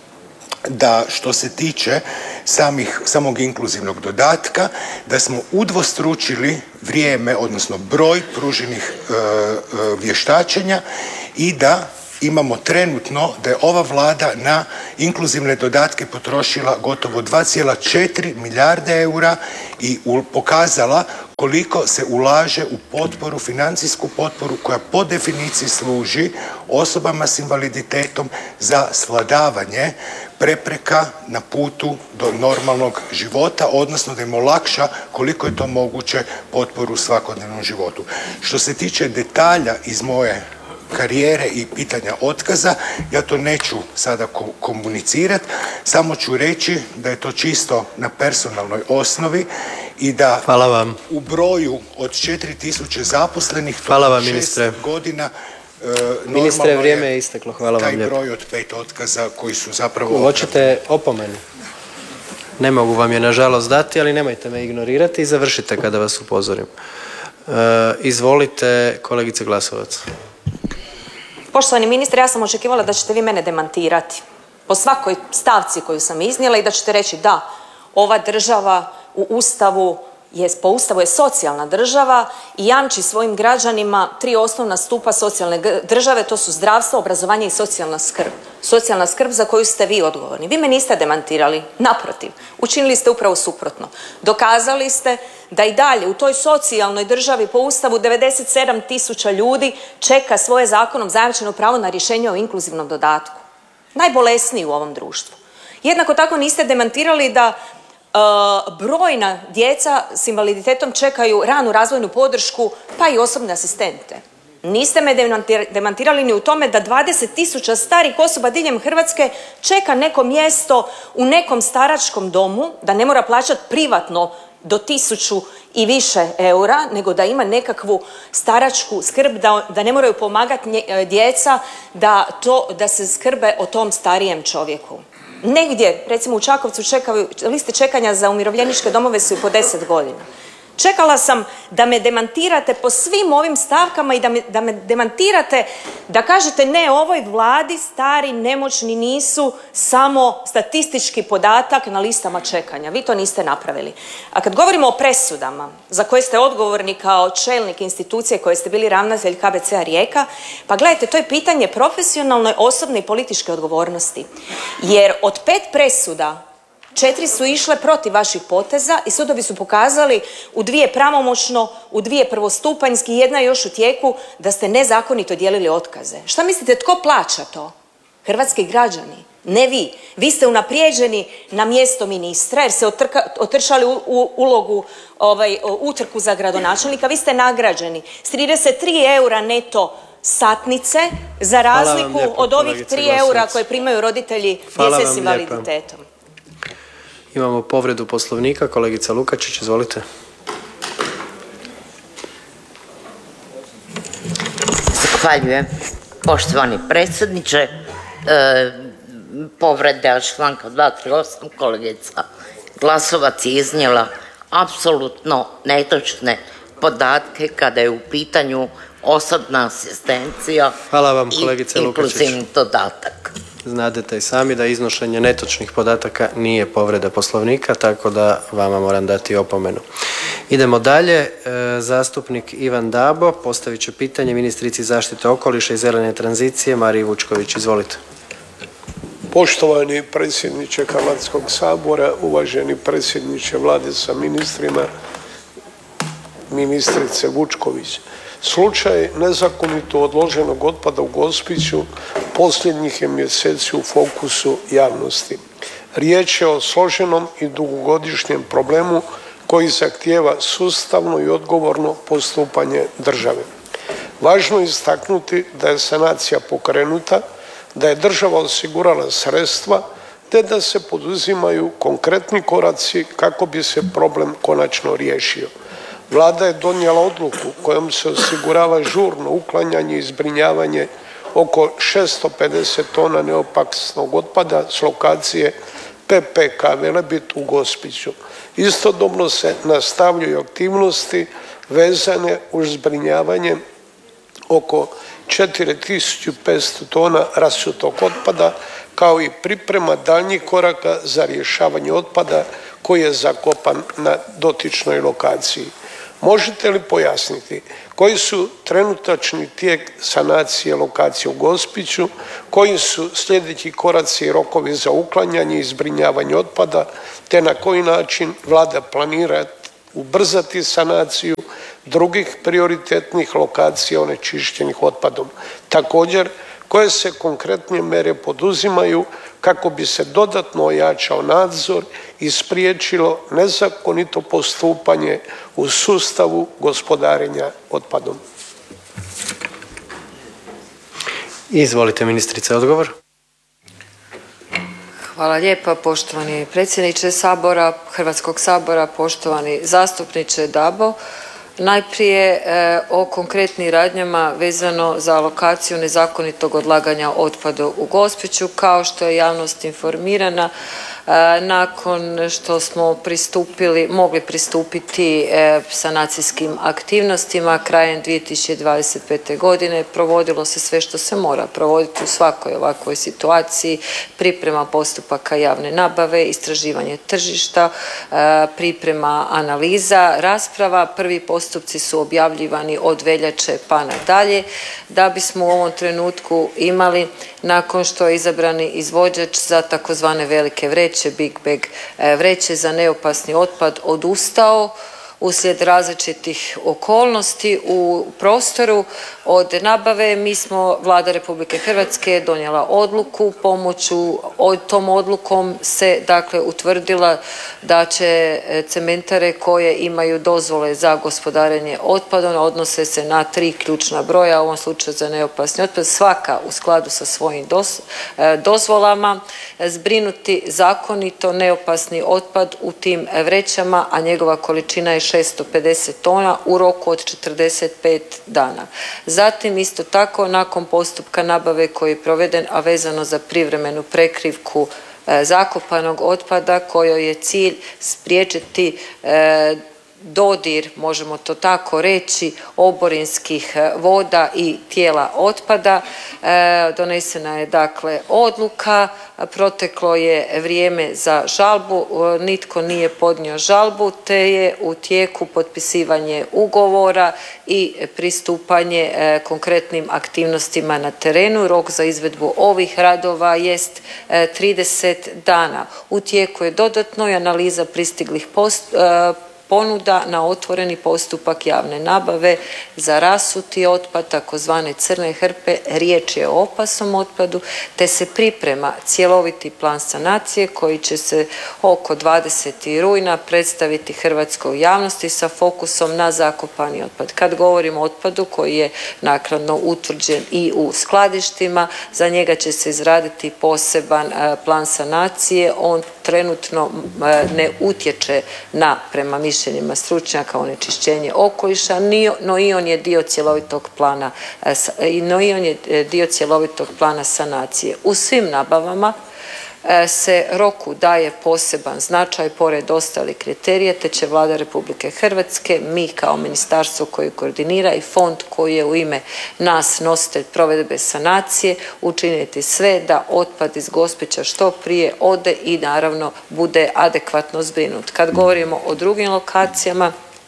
da što se tiče samog inkluzivnog dodatka, da smo udvostručili vrijeme, odnosno broj pruženih vještačenja i da imamo trenutno da je ova Vlada na inkluzivne dodatke potrošila gotovo 2,4 milijarde eura i pokazala koliko se ulaže u potporu, financijsku potporu koja po definiciji služi osobama s invaliditetom za svladavanje prepreka na putu do normalnog života, odnosno da im olakša koliko je to moguće potporu u svakodnevnom životu. Što se tiče detalja iz moje karijere i pitanja otkaza, ja to neću sada komunicirati, samo ću reći da je to čisto na personalnoj osnovi i da u broju od 4000 zaposlenih, Hvala vam, ministre. 6 godina Ministre, vrijeme je isteklo. Hvala vam lijepo. Taj broj od 5 otkaza koji su zapravo... Hoćete opomenu? Ne mogu vam je nažalost dati, ali nemojte me ignorirati i završite kada vas upozorim. Izvolite, kolegice Glasovac. Poštovani ministre, ja sam očekivala da ćete vi mene demantirati po svakoj stavci koju sam iznijela i da ćete reći da, ova država po Ustavu je socijalna država i jamči svojim građanima 3 osnovna stupa socijalne države, to su zdravstvo, obrazovanje i socijalna skrb. Socijalna skrb za koju ste vi odgovorni. Vi me niste demantirali, naprotiv, učinili ste upravo suprotno. Dokazali ste da i dalje u toj socijalnoj državi po Ustavu 97 000 ljudi čeka svoje zakonom zajamčeno pravo na rješenje o inkluzivnom dodatku. Najbolesniji u ovom društvu. Jednako tako niste demantirali da brojna djeca s invaliditetom čekaju ranu razvojnu podršku, pa i osobne asistente. Niste me demantirali ni u tome da 20 000 starih osoba diljem Hrvatske čeka neko mjesto u nekom staračkom domu, da ne mora plaćati privatno do 1000 i više eura, nego da ima nekakvu staračku skrb, da ne moraju pomagati djeca da se skrbe o tom starijem čovjeku. Negdje, recimo u Čakovcu, liste čekanja za umirovljeničke domove su i po 10 godina. Čekala sam da me demantirate po svim ovim stavkama i da me demantirate, da kažete ne, ovoj Vladi stari, nemoćni nisu samo statistički podatak na listama čekanja. Vi to niste napravili. A kad govorimo o presudama za koje ste odgovorni kao čelnik institucije koje ste bili ravnatelj KBC-a Rijeka, pa gledajte, to je pitanje profesionalne, osobne i političke odgovornosti. Jer od 5 presuda 4 su išle protiv vaših poteza i sudovi su pokazali u 2 pravomoćno, u 2 prvostupanjski i 1 još u tijeku da ste nezakonito dijelili otkaze. Šta mislite, tko plaća to? Hrvatski građani. Ne vi. Vi ste unaprijeđeni na mjesto ministra jer ste otrčali ulogu, utrku za gradonačelnika. Vi ste nagrađeni s 33 eura neto satnice za razliku od ovih 3 eura koje primaju roditelji djece s invaliditetom. Imamo povredu Poslovnika. Kolegica Lukačić, izvolite. Zahvaljujem. Poštovani predsjedniče, povreda članka 238, kolegica Glasovac je iznijela apsolutno netočne podatke kada je u pitanju osobna asistencija i inkluzivni dodatak. Znadete i sami da iznošenje netočnih podataka nije povreda Poslovnika, tako da vama moram dati opomenu. Idemo dalje. Zastupnik Ivan Dabo postavit će pitanje ministrici zaštite okoliša i zelene tranzicije Mariji Vučković. Izvolite. Poštovani predsjedniče Hrvatskog sabora, uvaženi predsjedniče Vlade sa ministrima, ministrice Vučković. Slučaj nezakonito odloženog otpada u Gospiću posljednjih je mjeseci u fokusu javnosti. Riječ je o složenom i dugogodišnjem problemu koji zahtijeva sustavno i odgovorno postupanje države. Važno je istaknuti da je sanacija pokrenuta, da je država osigurala sredstva te da se poduzimaju konkretni koraci kako bi se problem konačno riješio. Vlada je donijela odluku kojom se osigurava žurno uklanjanje i zbrinjavanje oko 650 tona neopasnog otpada s lokacije PPK Velebit u Gospiću. Istodobno se nastavljaju aktivnosti vezane uz zbrinjavanje oko 4500 tona rasutog otpada, kao i priprema daljnjih koraka za rješavanje otpada koji je zakopan na dotičnoj lokaciji. Možete li pojasniti koji su trenutačni tijek sanacije lokacije u Gospiću, koji su sljedeći koraci i rokovi za uklanjanje i zbrinjavanje otpada, te na koji način Vlada planira ubrzati sanaciju drugih prioritetnih lokacija onečišćenih otpadom? Također, koje se konkretne mjere poduzimaju kako bi se dodatno ojačao nadzor i spriječilo nezakonito postupanje u sustavu gospodarenja otpadom? Izvolite ministrice, odgovor. Hvala lijepa poštovani predsjedniče Sabora, Hrvatskog sabora, poštovani zastupniče Dabo. Najprije o konkretnim radnjama vezano za alokaciju nezakonitog odlaganja otpada u Gospiću. Kao što je javnost informirana, nakon što smo mogli pristupiti sanacijskim aktivnostima krajem 2025. godine, provodilo se sve što se mora provoditi u svakoj ovakvoj situaciji: priprema postupaka javne nabave, istraživanje tržišta, priprema analiza, rasprava. Prvi postupci su objavljivani od veljače pa nadalje, da bismo u ovom trenutku imali, nakon što je izabrani izvođač za takozvane velike vreće, Big Bag vreće za neopasni otpad, odustao uslijed različitih okolnosti u prostoru od nabave. Mi smo, Vlada Republike Hrvatske donijela odluku, tom odlukom se dakle utvrdila da će cementare koje imaju dozvole za gospodarenje otpadom, odnose se na 3 ključna broja, u ovom slučaju za neopasni otpad, svaka u skladu sa svojim dozvolama, zbrinuti zakonito neopasni otpad u tim vrećama, a njegova količina je 650 tona u roku od 45 dana. Zatim isto tako, nakon postupka nabave koji je proveden, a vezano za privremenu prekrivku zakopanog otpada kojoj je cilj spriječiti dodir, možemo to tako reći, oborinskih voda i tijela otpada. Donesena je dakle odluka, proteklo je vrijeme za žalbu, nitko nije podnio žalbu, te je u tijeku potpisivanje ugovora i pristupanje konkretnim aktivnostima na terenu. Rok za izvedbu ovih radova jest 30 dana. U tijeku je dodatno i analiza pristiglih ponuda na otvoreni postupak javne nabave za rasuti otpad, takozvane crne hrpe. Riječ je o opasnom otpadu, te se priprema cjeloviti plan sanacije koji će se oko 20. rujna predstaviti hrvatskoj javnosti sa fokusom na zakopani otpad. Kad govorimo o otpadu koji je naknadno utvrđen i u skladištima, za njega će se izraditi poseban plan sanacije. On trenutno ne utječe na, prema mišljenjima stručnjaka, onečišćenje okoliša, no i on je dio cjelovitog plana sanacije. U svim nabavama se roku daje poseban značaj pored ostalih kriterija, te će Vlada Republike Hrvatske, mi kao ministarstvo koje koordinira i fond koji je u ime nas nositelj provedbe sanacije, učiniti sve da otpad iz Gospića što prije ode i naravno bude adekvatno zbrinut. Kad govorimo o drugim lokacijama,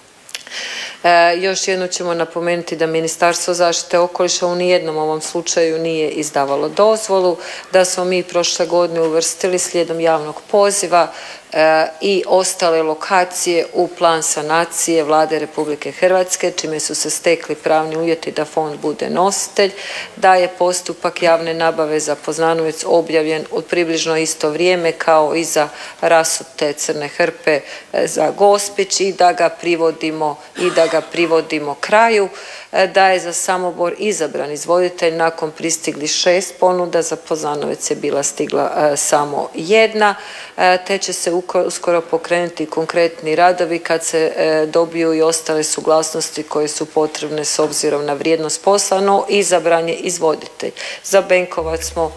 još jednom ćemo napomenuti da Ministarstvo zaštite okoliša u nijednom ovom slučaju nije izdavalo dozvolu, da smo mi prošle godine uvrstili slijedom javnog poziva i ostale lokacije u plan sanacije Vlade Republike Hrvatske, čime su se stekli pravni uvjeti da fond bude nositelj, da je postupak javne nabave za Poznanovec objavljen u približno isto vrijeme kao i za rasute crne hrpe za Gospić i da ga privodimo kraju, da je za Samobor izabran izvoditelj nakon pristiglih 6 ponuda, za Poznanovec je bila stigla samo 1, te će se uskoro pokrenuti konkretni radovi kad se dobiju i ostale suglasnosti koje su potrebne s obzirom na vrijednost posla, no izabran je izvoditelj. Za Benkovac smo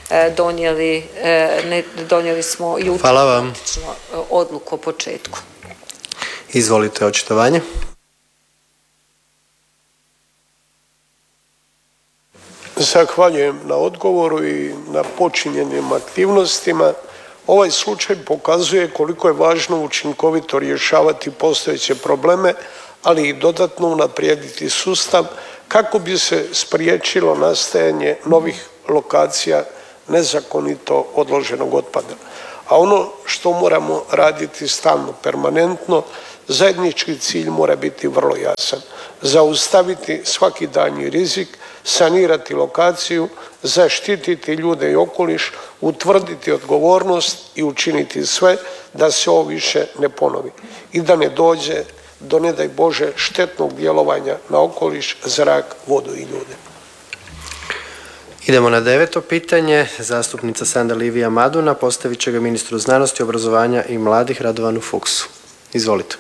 donijeli smo jučer odluku o početku. Izvolite očitovanje. Zahvaljujem na odgovoru i na počinjenim aktivnostima. Ovaj slučaj pokazuje koliko je važno učinkovito rješavati postojeće probleme, ali i dodatno unaprijediti sustav kako bi se spriječilo nastajanje novih lokacija nezakonito odloženog otpada. A ono što moramo raditi stalno, permanentno, zajednički cilj mora biti vrlo jasan. Zaustaviti svaki daljnji rizik, sanirati lokaciju, zaštititi ljude i okoliš, utvrditi odgovornost i učiniti sve da se ovo više ne ponovi i da ne dođe do, ne daj Bože, štetnog djelovanja na okoliš, zrak, vodu i ljude. Idemo na 9. pitanje. Zastupnica Sanda Livija Maduna postavit će ga ministru znanosti, obrazovanja i mladih Radovanu Fuchsu. Izvolite.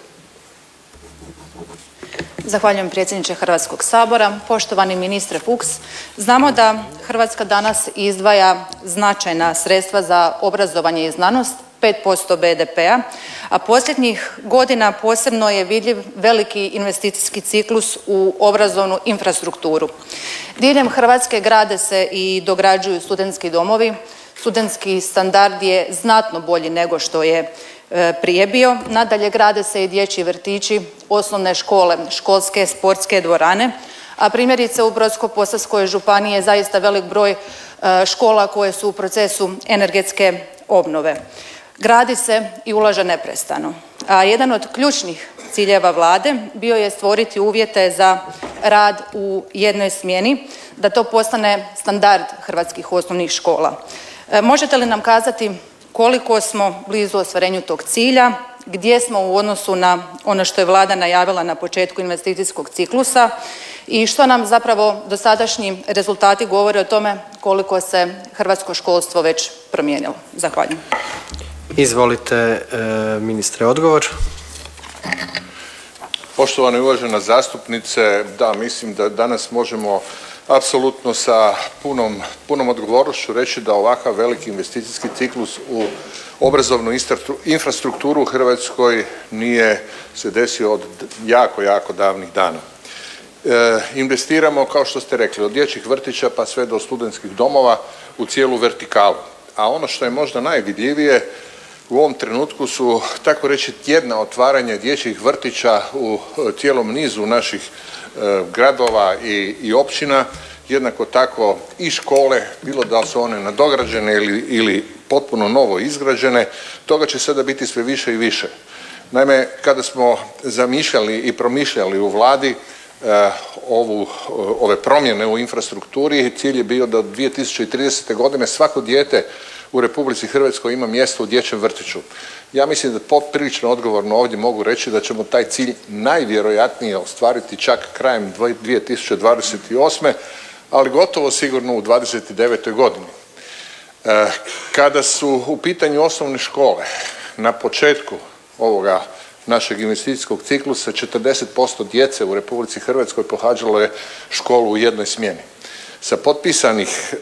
Zahvaljujem predsjedniče Hrvatskog sabora. Poštovani ministre Fuchs, znamo da Hrvatska danas izdvaja značajna sredstva za obrazovanje i znanost, 5% BDP-a, a posljednjih godina posebno je vidljiv veliki investicijski ciklus u obrazovnu infrastrukturu. Diljem Hrvatske grade se i dograđuju studentski domovi, studentski standard je znatno bolji nego što je prije bio. Nadalje, grade se i dječji vrtići, osnovne škole, školske sportske dvorane, a primjerice u Brodsko-posavskoj županiji je zaista velik broj škola koje su u procesu energetske obnove. Gradi se i ulaže neprestano. A jedan od ključnih ciljeva Vlade bio je stvoriti uvjete za rad u jednoj smjeni, da to postane standard hrvatskih osnovnih škola. Možete li nam kazati koliko smo blizu ostvarenju tog cilja, gdje smo u odnosu na ono što je Vlada najavila na početku investicijskog ciklusa i što nam zapravo dosadašnji rezultati govore o tome koliko se hrvatsko školstvo već promijenilo? Zahvaljujem. Izvolite, ministre, odgovor. Poštovana i uvažena zastupnice, da, mislim da danas možemo apsolutno sa punom odgovornošću reći da ovakav veliki investicijski ciklus u obrazovnu infrastrukturu u Hrvatskoj nije se desio od jako davnih dana. Investiramo, kao što ste rekli, od dječjih vrtića pa sve do studentskih domova u cijelu vertikalu. A ono što je možda najvidljivije u ovom trenutku su, tako reći, tjedna otvaranja dječjih vrtića u cijelom nizu naših gradova i općina, jednako tako i škole, bilo da su one nadograđene ili potpuno novo izgrađene, toga će sada biti sve više i više. Naime, kada smo zamišljali i promišljali u Vladi ove promjene u infrastrukturi, cilj je bio da od 2030. godine svako dijete u Republici Hrvatskoj ima mjesto u dječjem vrtiću. Ja mislim da poprilično odgovorno ovdje mogu reći da ćemo taj cilj najvjerojatnije ostvariti čak krajem 2028. ali gotovo sigurno u 2029. godini. Kada su u pitanju osnovne škole, na početku ovoga našeg investicijskog ciklusa 40% djece u Republici Hrvatskoj pohađalo je školu u jednoj smjeni. Sa potpisanih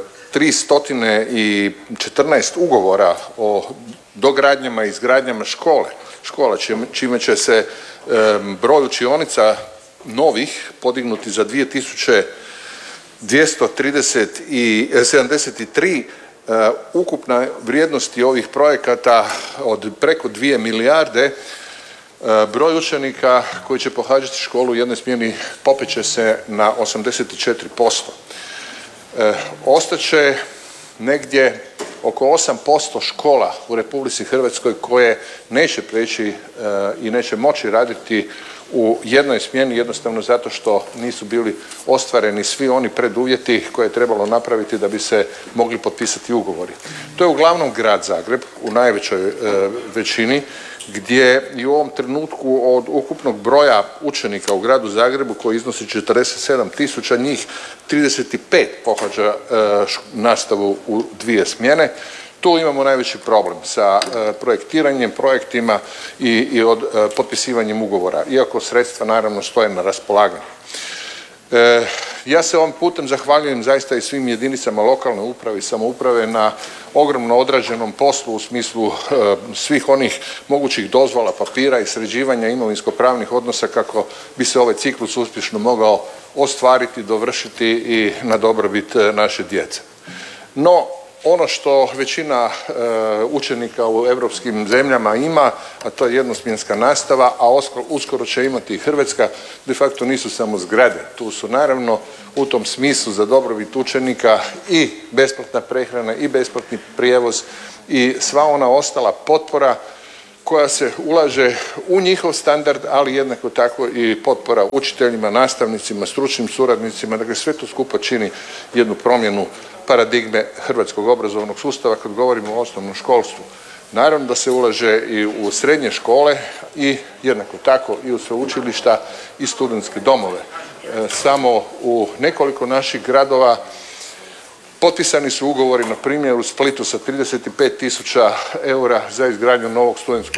314 ugovora o dogradnjama i izgradnjama škola, čime će se broj učionica novih podignuti za 2273, ukupna vrijednosti ovih projekata od preko 2 milijarde, broj učenika koji će pohađati školu u jednoj smjeni popeće se na 84%. Ostaće negdje oko 8% škola u Republici Hrvatskoj koje neće preći i neće moći raditi u jednoj smjeni jednostavno zato što nisu bili ostvareni svi oni preduvjeti koje je trebalo napraviti da bi se mogli potpisati ugovori. To je uglavnom grad Zagreb u najvećoj većini, gdje i u ovom trenutku od ukupnog broja učenika u gradu Zagrebu koji iznosi 47.000, njih 35 pohađa nastavu u dvije smjene. Tu imamo najveći problem sa projektiranjem, projektima i potpisivanjem ugovora, iako sredstva naravno stoje na raspolaganju. Ja se ovim putem zahvaljujem zaista i svim jedinicama lokalne uprave i samouprave na ogromno odrađenom poslu u smislu svih onih mogućih dozvola, papira i sređivanja imovinsko-pravnih odnosa kako bi se ovaj ciklus uspješno mogao ostvariti, dovršiti i na dobrobit naše djece. No, ono što većina učenika u europskim zemljama ima, a to je jednosmjenska nastava, a uskoro će imati i Hrvatska, de facto nisu samo zgrade. Tu su naravno u tom smislu za dobrobit učenika i besplatna prehrana i besplatni prijevoz i sva ona ostala potpora koja se ulaže u njihov standard, ali jednako tako i potpora učiteljima, nastavnicima, stručnim suradnicima. Dakle, sve to skupa čini jednu promjenu paradigme hrvatskog obrazovnog sustava kad govorimo o osnovnom školstvu. Naravno da se ulaže i u srednje škole i jednako tako i u sveučilišta i studentske domove. Samo u nekoliko naših gradova potpisani su ugovori, na primjer u Splitu sa 35.000 eura za izgradnju novog studentskog